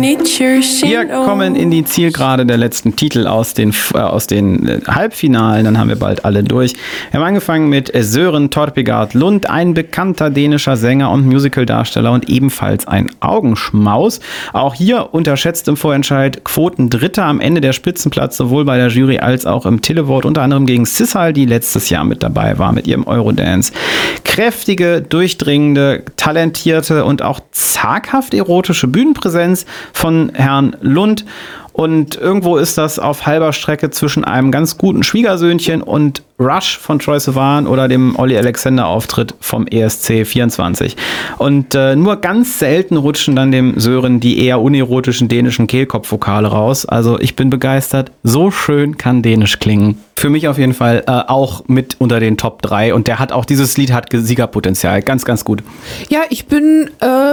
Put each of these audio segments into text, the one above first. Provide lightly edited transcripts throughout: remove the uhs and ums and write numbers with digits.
Wir kommen in die Zielgerade der letzten Titel aus den Halbfinalen. Dann haben wir bald alle durch. Wir haben angefangen mit Søren Torpegaard Lund, ein bekannter dänischer Sänger und Musicaldarsteller und ebenfalls ein Augenschmaus. Auch hier unterschätzt im Vorentscheid Quotendritter am Ende der Spitzenplatz, sowohl bei der Jury als auch im Televote, unter anderem gegen Sissal, die letztes Jahr mit dabei war mit ihrem Eurodance. Kräftige, durchdringende, talentierte und auch zaghaft erotische Bühnenpräsenz von Herrn Lund. Und irgendwo ist das auf halber Strecke zwischen einem ganz guten Schwiegersöhnchen und Rush von Troye Sivan oder dem Olli Alexander Auftritt vom ESC 24. Und nur ganz selten rutschen dann dem Søren die eher unerotischen dänischen Kehlkopfvokale raus. Also ich bin begeistert. So schön kann Dänisch klingen. Für mich auf jeden Fall auch mit unter den Top 3. Und dieses Lied hat Siegerpotenzial. Ganz, ganz gut. Ja, ich bin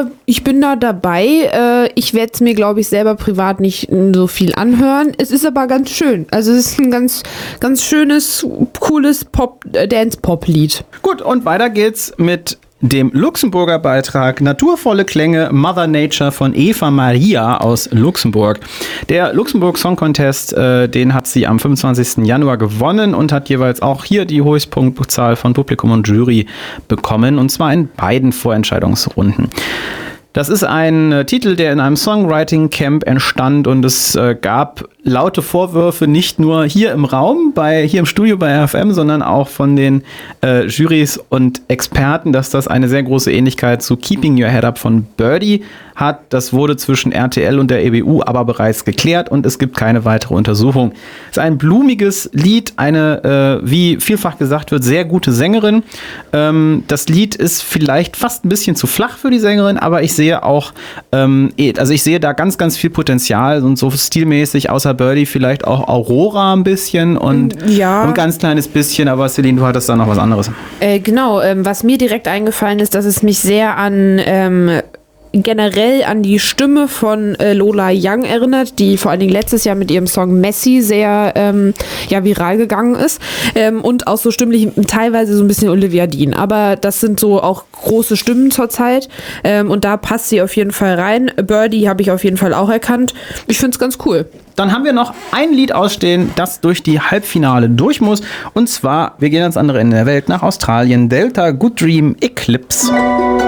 da dabei. Ich werde es mir, glaube ich, selber privat nicht so viel anhören. Es ist aber ganz schön. Also es ist ein ganz, ganz schönes, cooles Dance-Pop-Lied. Gut, und weiter geht's mit dem Luxemburger Beitrag Naturvolle Klänge Mother Nature von Eva Maria aus Luxemburg. Der Luxemburg Song Contest, den hat sie am 25. Januar gewonnen und hat jeweils auch hier die Höchstpunktzahl von Publikum und Jury bekommen, und zwar in beiden Vorentscheidungsrunden. Das ist ein Titel, der in einem Songwriting-Camp entstand, und es gab laute Vorwürfe nicht nur hier im Raum, hier im Studio bei RFM, sondern auch von den Jurys und Experten, dass das eine sehr große Ähnlichkeit zu Keeping Your Head Up von Birdie hat. Das wurde zwischen RTL und der EBU aber bereits geklärt und es gibt keine weitere Untersuchung. Es ist ein blumiges Lied, eine, wie vielfach gesagt wird, sehr gute Sängerin. Das Lied ist vielleicht fast ein bisschen zu flach für die Sängerin, aber ich sehe auch, ich sehe da ganz, ganz viel Potenzial und so stilmäßig, außer Birdie vielleicht auch Aurora ein bisschen und ein ganz kleines bisschen, aber Celine, du hattest da noch was anderes. Genau, was mir direkt eingefallen ist, dass es mich sehr generell an die Stimme von Lola Young erinnert, die vor allen Dingen letztes Jahr mit ihrem Song Messi sehr viral gegangen ist, und auch so stimmlich teilweise so ein bisschen Olivia Dean, aber das sind so auch große Stimmen zurzeit, und da passt sie auf jeden Fall rein. Birdie habe ich auf jeden Fall auch erkannt. Ich finde es ganz cool. Dann haben wir noch ein Lied ausstehen, das durch die Halbfinale durch muss, und zwar, wir gehen ans andere Ende der Welt, nach Australien, Delta Good Dream Eclipse.